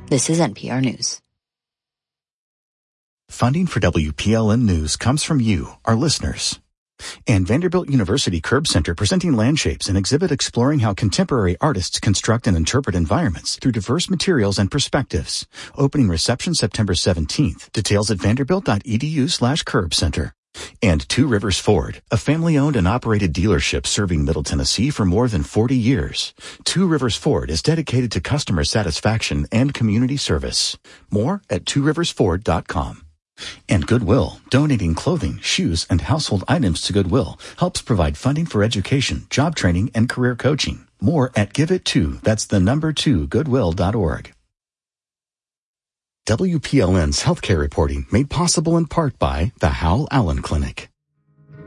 This is NPR News. Funding for WPLN News comes from you, our listeners. And Vanderbilt University Curb Center presenting Landshapes, an exhibit exploring how contemporary artists construct and interpret environments through diverse materials and perspectives. Opening reception September 17th. Details at vanderbilt.edu/curbcenter. And Two Rivers Ford, a family-owned and operated dealership serving Middle Tennessee for more than 40 years. Two Rivers Ford is dedicated to customer satisfaction and community service. More at tworiversford.com. And Goodwill, donating clothing, shoes, and household items to Goodwill helps provide funding for education, job training, and career coaching. More at GiveIt2, that's the number 2, goodwill.org. WPLN's healthcare reporting made possible in part by the Howell Allen Clinic.